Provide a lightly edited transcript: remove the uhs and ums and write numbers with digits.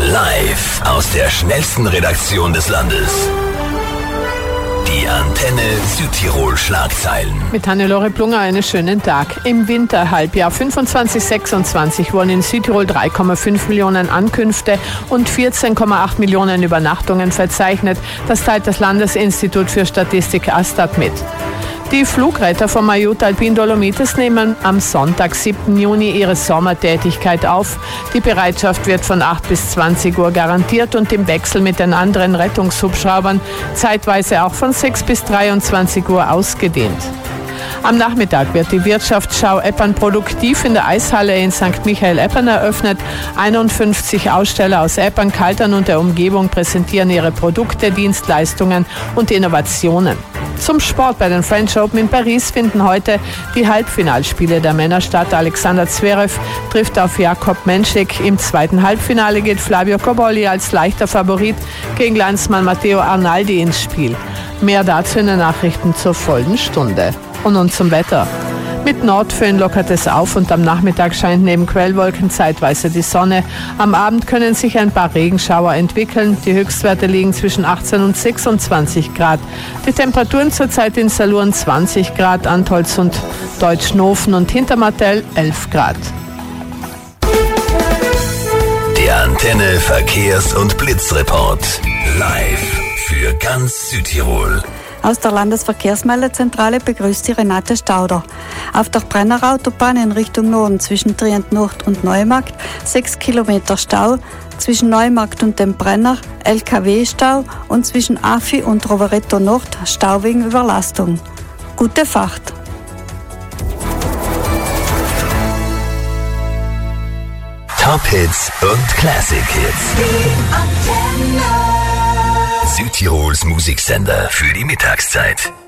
Live aus der schnellsten Redaktion des Landes. Die Antenne Südtirol Schlagzeilen. Mit Hannelore Plunger einen schönen Tag. Im Winterhalbjahr 25/26 wurden in Südtirol 3,5 Millionen Ankünfte und 14,8 Millionen Übernachtungen verzeichnet. Das teilt das Landesinstitut für Statistik Astat mit. Die Flugretter vom Mayotte Alpine Dolomites nehmen am Sonntag, 7. Juni, ihre Sommertätigkeit auf. Die Bereitschaft wird von 8 bis 20 Uhr garantiert und im Wechsel mit den anderen Rettungshubschraubern zeitweise auch von 6 bis 23 Uhr ausgedehnt. Am Nachmittag wird die Wirtschaftsschau Epern produktiv in der Eishalle in St. Michael-Epern eröffnet. 51 Aussteller aus Epern, Kaltern und der Umgebung präsentieren ihre Produkte, Dienstleistungen und Innovationen. Zum Sport bei den French Open in Paris finden heute die Halbfinalspiele der Männer statt. Alexander Zverev trifft auf Jakob Menschik. Im zweiten Halbfinale geht Flavio Cobolli als leichter Favorit gegen Landsmann Matteo Arnaldi ins Spiel. Mehr dazu in den Nachrichten zur vollen Stunde. Und nun zum Wetter. Mit Nordföhn lockert es auf und am Nachmittag scheint neben Quellwolken zeitweise die Sonne. Am Abend können sich ein paar Regenschauer entwickeln. Die Höchstwerte liegen zwischen 18 und 26 Grad. Die Temperaturen zurzeit in Salurn 20 Grad, Antholz und Deutschnofen und Hintermartell 11 Grad. Der Antenne Verkehrs- und Blitzreport. Live für ganz Südtirol. Aus der Landesverkehrsmeldezentrale begrüßt Sie Renate Stauder. Auf der Brennerautobahn in Richtung Norden zwischen Trient Nord und Neumarkt 6 Kilometer Stau, zwischen Neumarkt und dem Brenner LKW-Stau und zwischen Afi und Rovereto Nord Stau wegen Überlastung. Gute Fahrt! Top Hits und Classic Hits. Südtirols Musiksender für die Mittagszeit.